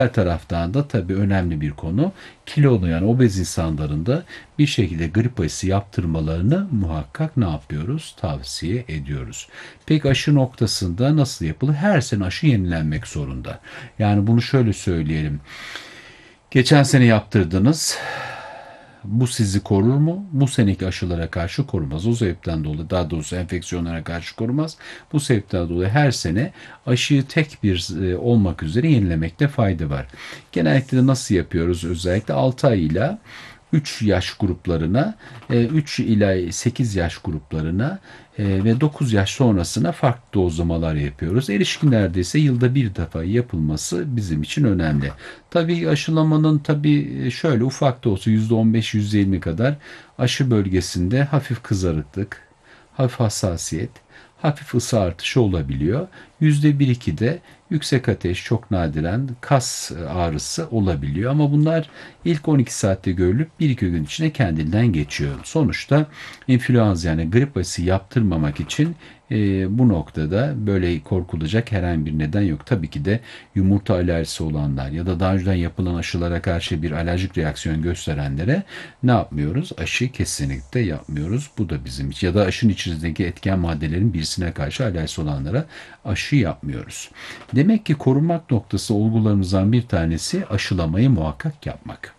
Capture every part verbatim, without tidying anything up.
Diğer taraftan da tabii önemli bir konu, kilolu yani obez insanların da bir şekilde grip aşısı yaptırmalarını muhakkak ne yapıyoruz? Tavsiye ediyoruz. Peki aşı noktasında nasıl yapılır? Her sene aşı yenilenmek zorunda. Yani bunu şöyle söyleyelim. Geçen sene yaptırdınız. Bu sizi korur mu? Bu seneki aşılara karşı korumaz. O sebepten dolayı, daha doğrusu enfeksiyonlara karşı korumaz. Bu sebepten dolayı her sene aşıyı tek bir e, olmak üzere yenilemekte fayda var. Genellikle de nasıl yapıyoruz? Özellikle altı ay ile üç yaş gruplarına, e, üç ila sekiz yaş gruplarına e, ve dokuz yaş sonrasına farklı dozlamalar yapıyoruz. Erişkinlerde ise yılda bir defa yapılması bizim için önemli. Tabii aşılamanın tabii şöyle ufak da olsa yüzde on beş yüzde yirmi kadar aşı bölgesinde hafif kızarıklık, hafif hassasiyet, hafif ısı artışı olabiliyor. yüzde bir iki de yüksek ateş, çok nadiren kas ağrısı olabiliyor. Ama bunlar ilk on iki saatte görülüp bir iki gün içinde kendinden geçiyor. Sonuçta influenza yani grip aşısı yaptırmamak için e, bu noktada böyle korkulacak herhangi bir neden yok. Tabii ki de yumurta alerjisi olanlar ya da daha önceden yapılan aşılara karşı bir alerjik reaksiyon gösterenlere ne yapmıyoruz? Aşı kesinlikle yapmıyoruz. Bu da bizim için. Ya da aşının içindeki etken maddelerin birisine karşı alerjisi olanlara aşı yapmıyoruz. Demek ki korunmak noktası olgularımızdan bir tanesi aşılamayı muhakkak yapmak.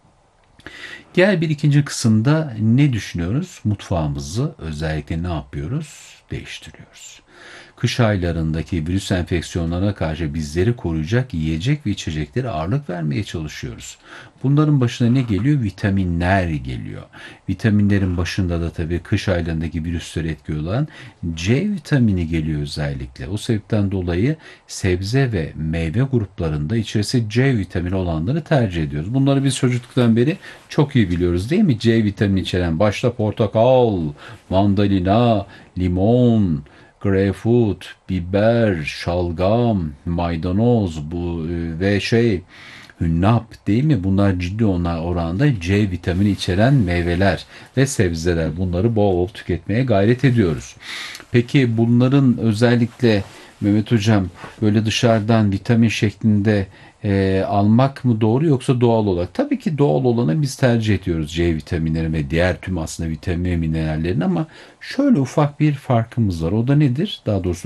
Gel bir ikinci kısımda ne düşünüyoruz? Mutfağımızı özellikle ne yapıyoruz? Değiştiriyoruz. Kış aylarındaki virüs enfeksiyonlarına karşı bizleri koruyacak yiyecek ve içeceklere ağırlık vermeye çalışıyoruz. Bunların başına ne geliyor? Vitaminler geliyor. Vitaminlerin başında da tabii kış aylarındaki virüsleri etki olan C vitamini geliyor özellikle. O sebepten dolayı sebze ve meyve gruplarında içerisi C vitamini olanları tercih ediyoruz. Bunları biz çocukluktan beri çok iyi biliyoruz değil mi? C vitamini içeren başta portakal, mandalina, limon, greyfurt, biber, şalgam, maydanoz bu e, ve şey hünnap değil mi? Bunlar ciddi onlar oranda C vitamini içeren meyveler ve sebzeler. Bunları bol bol tüketmeye gayret ediyoruz. Peki bunların özellikle Mehmet Hocam böyle dışarıdan vitamin şeklinde e, almak mı doğru yoksa doğal olarak? Tabii ki doğal olanı biz tercih ediyoruz C vitaminleri ve diğer tüm aslında vitamin ve minerallerin ama şöyle ufak bir farkımız var. O da nedir? Daha doğrusu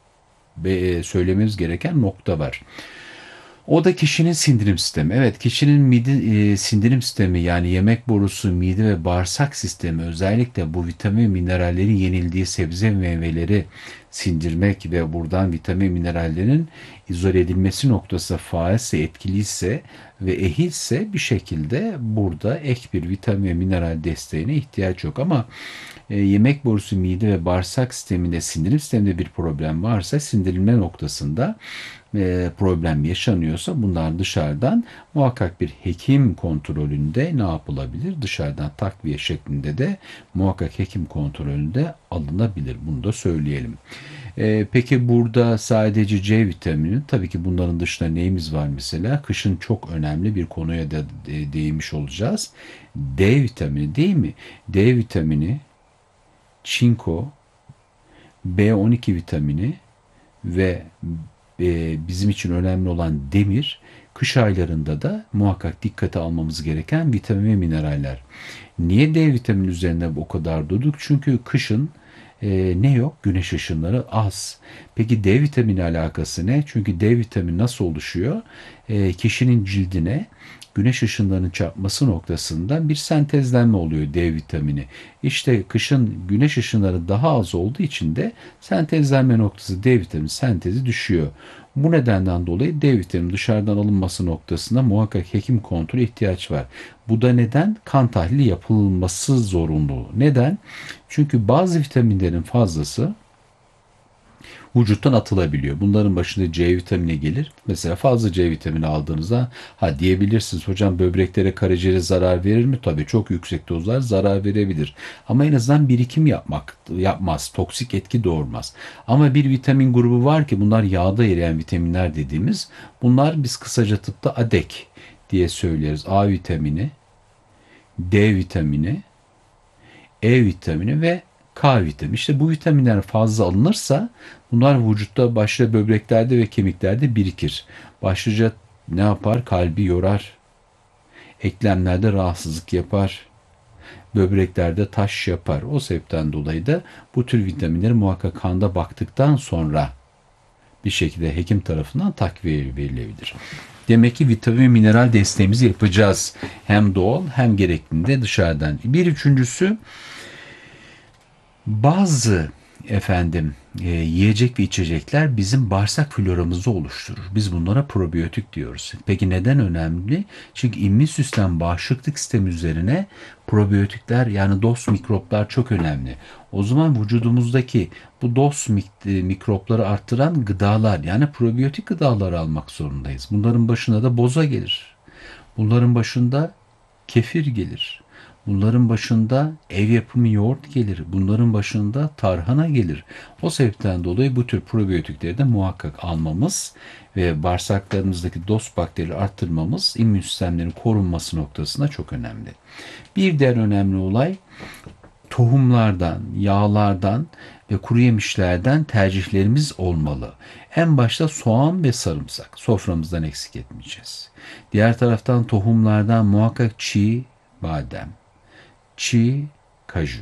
be, söylememiz gereken nokta var. O da kişinin sindirim sistemi. Evet, kişinin mide e, sindirim sistemi yani yemek borusu, mide ve bağırsak sistemi özellikle bu vitamin ve minerallerin yenildiği sebze ve meyveleri sindirmek ve buradan vitamin minerallerin izole edilmesi noktası faalse, etkiliyse ve ehilse bir şekilde burada ek bir vitamin ve mineral desteğine ihtiyaç yok. Ama e, yemek borusu, mide ve bağırsak sisteminde, sindirim sisteminde bir problem varsa sindirilme noktasında e, problem yaşanıyorsa bunlar dışarıdan muhakkak bir hekim kontrolünde ne yapılabilir? Dışarıdan takviye şeklinde de muhakkak hekim kontrolünde alınabilir. Bunu da söyleyelim. E, peki burada sadece C vitamini, tabii ki bunların dışında neyimiz var mesela? Kışın çok önemli bir konuya da de, değinmiş olacağız. D vitamini değil mi? D vitamini, çinko, B on iki vitamini ve e, bizim için önemli olan demir, kış aylarında da muhakkak dikkate almamız gereken vitamin ve mineraller. Niye D vitamini üzerinde o kadar durduk? Çünkü kışın e, ne yok? Güneş ışınları az. Peki D vitamini alakası ne? Çünkü D vitamini nasıl oluşuyor? E, kişinin cildine güneş ışınlarının çarpması noktasında bir sentezlenme oluyor D vitamini. İşte kışın güneş ışınları daha az olduğu için de sentezlenme noktası D vitamini sentezi düşüyor. Bu nedenden dolayı D vitamini dışarıdan alınması noktasında muhakkak hekim kontrolü ihtiyaç var. Bu da neden? Kan tahlili yapılması zorunlu. Neden? Çünkü bazı vitaminlerin fazlası vücuttan atılabiliyor. Bunların başında C vitamini gelir. Mesela fazla C vitamini aldığınızda ha diyebilirsiniz hocam böbreklere karaciğere zarar verir mi? Tabii çok yüksek dozlar zarar verebilir. Ama en azından birikim yapmak yapmaz. Toksik etki doğurmaz. Ama bir vitamin grubu var ki bunlar yağda eriyen vitaminler dediğimiz. Bunlar biz kısaca tıpta A D E K diye söyleriz. A vitamini, D vitamini, E vitamini ve K vitamini. İşte bu vitaminler fazla alınırsa bunlar vücutta başta böbreklerde ve kemiklerde birikir. Başlıca Ne yapar? Kalbi yorar. Eklemlerde rahatsızlık yapar. Böbreklerde taş yapar. O sebepten dolayı da bu tür vitaminleri muhakkak kanda baktıktan sonra bir şekilde hekim tarafından takviye verilebilir. Demek ki vitamin mineral desteğimizi yapacağız. Hem doğal hem gerektiğinde dışarıdan. Bir üçüncüsü bazı efendim e, yiyecek ve içecekler bizim bağırsak floramızı oluşturur. Biz bunlara probiyotik diyoruz. Peki neden önemli? Çünkü immün sistem, bağışıklık sistemi üzerine probiyotikler yani dost mikroplar çok önemli. O zaman vücudumuzdaki bu dost mik- mikropları arttıran gıdalar yani probiyotik gıdalar almak zorundayız. Bunların başına da boza gelir. Bunların başında kefir gelir. Bunların başında ev yapımı yoğurt gelir. Bunların başında tarhana gelir. O sebepten dolayı bu tür probiyotikleri de muhakkak almamız ve bağırsaklarımızdaki dost bakterileri arttırmamız immün sistemlerin korunması noktasında çok önemli. Bir diğer önemli olay tohumlardan, yağlardan ve kuru yemişlerden tercihlerimiz olmalı. En başta soğan ve sarımsak. Soframızdan eksik etmeyeceğiz. Diğer taraftan tohumlardan muhakkak çiğ badem, çiğ kaju,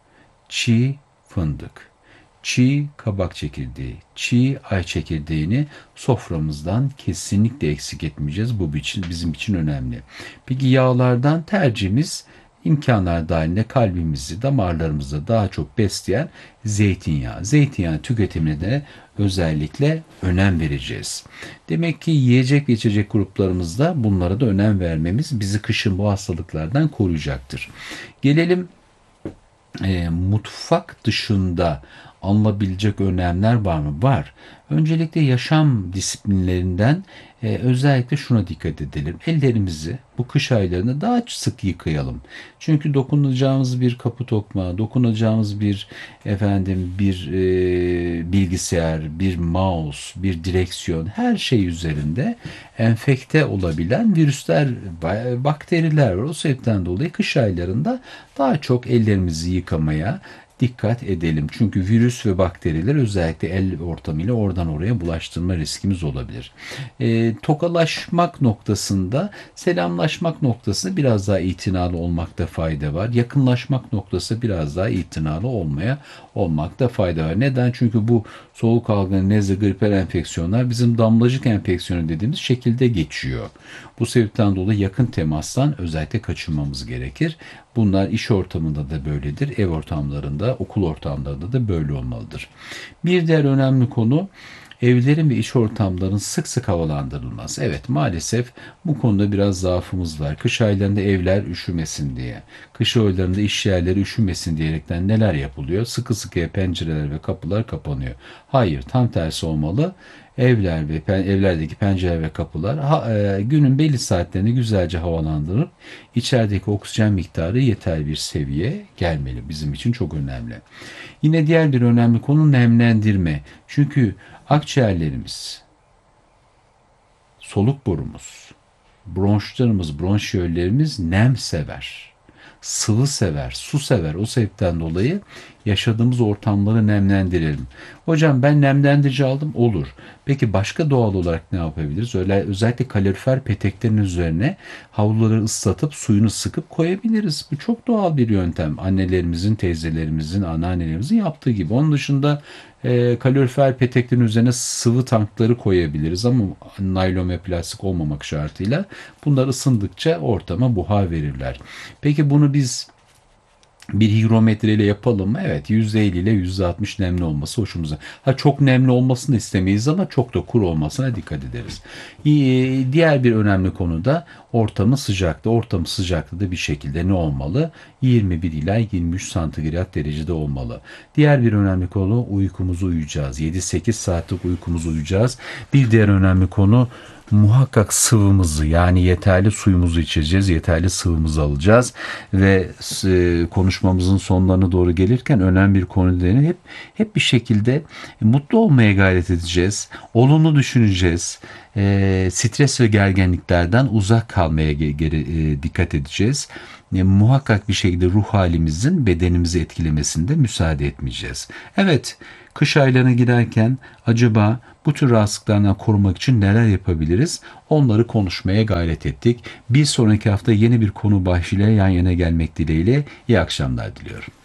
çiğ fındık, çiğ kabak çekirdeği, çiğ ay çekirdeğini soframızdan kesinlikle eksik etmeyeceğiz. Bu bizim için önemli. Peki yağlardan tercihimiz imkanlar dahilinde kalbimizi, damarlarımızı daha çok besleyen zeytinyağı. Zeytinyağı tüketimine de özellikle önem vereceğiz. Demek ki yiyecek ve içecek gruplarımızda bunlara da önem vermemiz bizi kışın bu hastalıklardan koruyacaktır. Gelelim e, mutfak dışında alınabilecek önlemler var mı? Var. Öncelikle yaşam disiplinlerinden e, özellikle şuna dikkat edelim. Ellerimizi bu kış aylarında daha sık yıkayalım. Çünkü dokunacağımız bir kapı tokmağı, dokunacağımız bir efendim bir e, bilgisayar, bir mouse, bir direksiyon her şey üzerinde enfekte olabilen virüsler, bakteriler var. O sebepten dolayı kış aylarında daha çok ellerimizi yıkamaya dikkat edelim. Çünkü virüs ve bakteriler özellikle el ortamıyla oradan oraya bulaştırma riskimiz olabilir. E, tokalaşmak noktasında, selamlaşmak noktasında biraz daha itinalı olmakta fayda var. Yakınlaşmak noktası biraz daha itinalı olmaya olmakta fayda var. Neden? Çünkü bu soğuk algını, nezle, gripal enfeksiyonlar bizim damlacık enfeksiyonu dediğimiz şekilde geçiyor. Bu sebepten dolayı yakın temastan özellikle kaçınmamız gerekir. Bunlar iş ortamında da böyledir, ev ortamlarında, okul ortamlarında da böyle olmalıdır. Bir diğer önemli konu evlerin ve iş ortamlarının sık sık havalandırılması. Evet maalesef bu konuda biraz zaafımız var. Kış aylarında evler üşümesin diye, kış aylarında iş yerleri üşümesin diyerekten neler yapılıyor? Sıkı sıkıya pencereler ve kapılar kapanıyor. Hayır, tam tersi olmalı. Evler ve pen, evlerdeki pencere ve kapılar ha, e, günün belli saatlerini güzelce havalandırıp içerideki oksijen miktarı yeterli bir seviye gelmeli. Bizim için çok önemli. Yine diğer bir önemli konu nemlendirme. Çünkü akciğerlerimiz, soluk borumuz, bronşlarımız, bronşiyollerimiz nem sever. Sıvı sever, su sever. O sebepten dolayı yaşadığımız ortamları nemlendirelim. Hocam ben nemlendirici aldım. Olur. Peki başka doğal olarak ne yapabiliriz? Öyle, özellikle kalorifer peteklerin üzerine havluları ıslatıp suyunu sıkıp koyabiliriz. Bu çok doğal bir yöntem. Annelerimizin, teyzelerimizin, anneannelerimizin yaptığı gibi. Onun dışında e, kalorifer peteklerin üzerine sıvı tankları koyabiliriz ama naylon ve plastik olmamak şartıyla bunlar ısındıkça ortama buhar verirler. Peki bunu biz bir higrometre ile yapalım mı? Evet, yüzde elli ile yüzde altmış nemli olması hoşumuza. Ha çok nemli olmasını istemeyiz ama çok da kuru olmasına dikkat ederiz. Ee, Diğer bir önemli konu da ortamın sıcaklığı. Ortamın sıcaklığı da bir şekilde ne olmalı? yirmi bir ila yirmi üç santigrat derecede olmalı. Diğer bir önemli konu uykumuzu uyuyacağız. yedi sekiz saatlik uykumuzu uyuyacağız. Bir diğer önemli konu muhakkak sıvımızı yani yeterli suyumuzu içeceğiz, yeterli sıvımızı alacağız ve e, konuşmamızın sonlarına doğru gelirken önemli bir konu değil, hep hep bir şekilde mutlu olmaya gayret edeceğiz, olumlu düşüneceğiz, e, stres ve gerginliklerden uzak kalmaya geri, e, dikkat edeceğiz. E, muhakkak bir şekilde ruh halimizin bedenimizi etkilemesinde müsaade etmeyeceğiz. Evet, kış aylarına girerken acaba Bu tür rahatsızlıklardan korumak için neler yapabiliriz? Onları konuşmaya gayret ettik. Bir sonraki hafta yeni bir konu başlığıyla yan yana gelmek dileğiyle iyi akşamlar diliyorum.